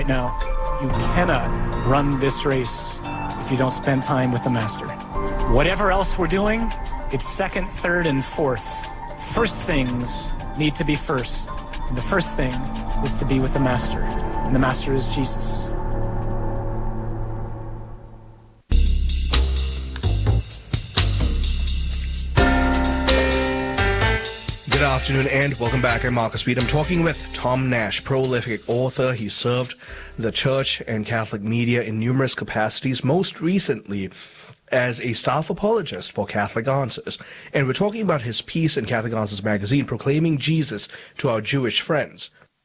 Now, you cannot run this race if you don't spend time with the Master. Whatever else we're doing, it's second, third, and fourth. First things need to be first. And the first thing is to be with the Master. And the Master is Jesus. Good afternoon and welcome back. I'm Marcus Reed. I'm talking with Tom Nash, prolific author. He served the church and Catholic media in numerous capacities, most recently as a staff apologist for Catholic Answers. And we're talking about his piece in Catholic Answers magazine, Proclaiming Jesus to Our Jewish Friends.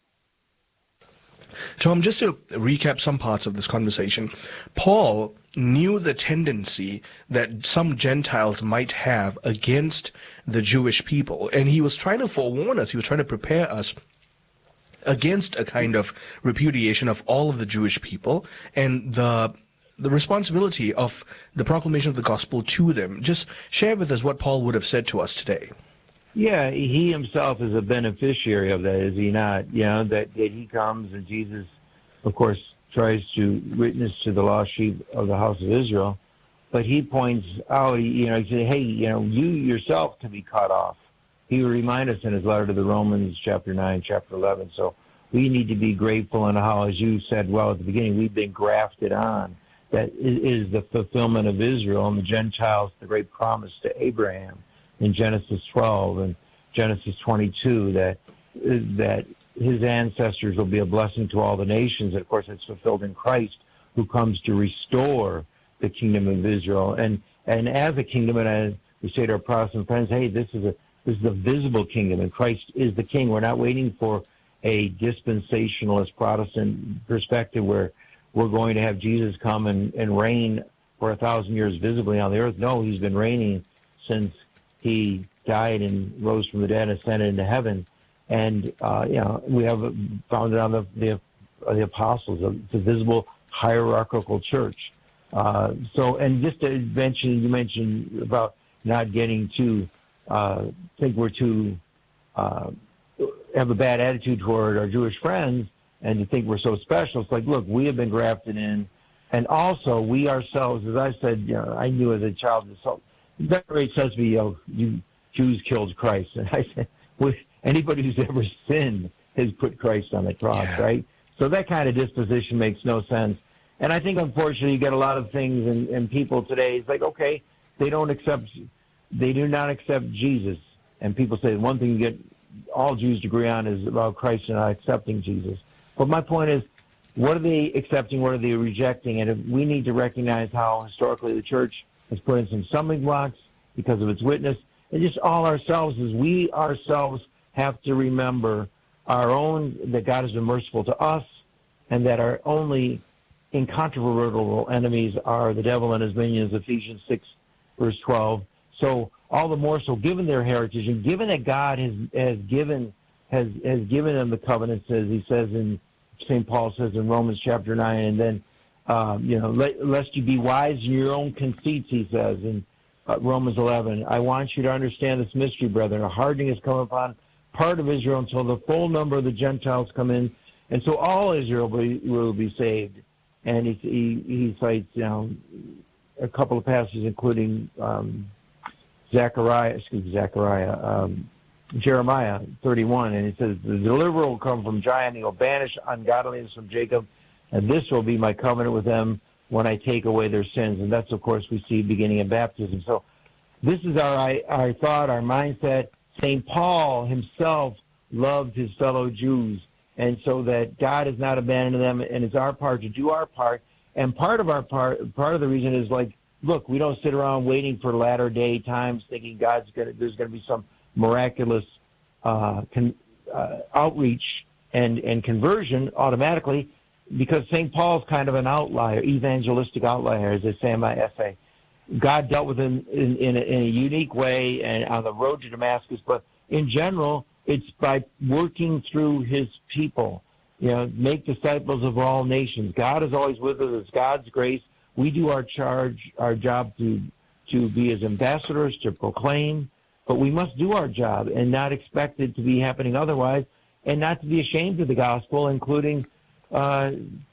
Tom, just to recap some parts of this conversation, Paul knew the tendency that some Gentiles might have against the Jewish people, and he was trying to forewarn us, he was trying to prepare us against a kind of repudiation of all of the Jewish people and the responsibility of the proclamation of the gospel to them. Just share with us what Paul would have said to us today. Yeah, he himself is a beneficiary of that, is he not? You know, that he comes and Jesus, of course, tries to witness to the lost sheep of the house of Israel, but he points out, you know, he said, hey, you know, you yourself can be cut off. He would remind us in his letter to the Romans, chapter 9, chapter 11. So we need to be grateful in how, as you said well at the beginning, we've been grafted on. That is the fulfillment of Israel and the Gentiles, the great promise to Abraham in Genesis 12 and Genesis 22, that his ancestors will be a blessing to all the nations. And of course, it's fulfilled in Christ, who comes to restore the kingdom of Israel. And as a kingdom, and as we say to our Protestant friends, hey, this is the visible kingdom, and Christ is the king. We're not waiting for a dispensationalist Protestant perspective where we're going to have Jesus come and reign for 1,000 years visibly on the earth. No, he's been reigning since he died and rose from the dead and ascended into heaven. And, you know, we have founded on the apostles. It's a visible hierarchical church. So, and just to mention, you mentioned about not getting too, think we're too, have a bad attitude toward our Jewish friends and to think we're so special. It's like, look, we have been grafted in. And also, we ourselves, as I said, you know, I knew as a child, Venerate says to me, you know, you Jews killed Christ. And I said, well, anybody who's ever sinned has put Christ on the cross, right? So that kind of disposition makes no sense. And I think, unfortunately, you get a lot of things in people today. It's like, okay, they do not accept Jesus. And people say one thing you get all Jews to agree on is about Christ and not accepting Jesus. But my point is, what are they accepting? What are they rejecting? And we need to recognize how historically the church has put in some stumbling blocks because of its witness. And just all ourselves, as we ourselves have to remember our own, that God has been merciful to us, and that our only incontrovertible enemies are the devil and his minions, Ephesians 6, verse 12. So all the more so, given their heritage, and given that God has given them the covenants, as he says in St. Paul says in Romans chapter 9, and then, you know, lest you be wise in your own conceits, he says in Romans 11. I want you to understand this mystery, brethren. A hardening has come upon part of Israel until the full number of the Gentiles come in, and so all Israel will be saved. And he cites, you know, a couple of passages, including Jeremiah 31, and it says, the deliverer will come from Zion, he will banish ungodliness from Jacob, and this will be my covenant with them when I take away their sins. And that's, of course, we see beginning in baptism. So this is our thought, our mindset. St. Paul himself loved his fellow Jews, and so that God has not abandoned them, and it's our part to do our part. And part of the reason is, like, look, we don't sit around waiting for latter day times thinking there's going to be some miraculous outreach and conversion automatically, because St. Paul's kind of an outlier, evangelistic outlier, as I say in my essay. God dealt with him in a unique way and on the road to Damascus, but in general, it's by working through his people. You know, make disciples of all nations. God is always with us. It's God's grace. We do our job to be his ambassadors, to proclaim, but we must do our job and not expect it to be happening otherwise, and not to be ashamed of the gospel, including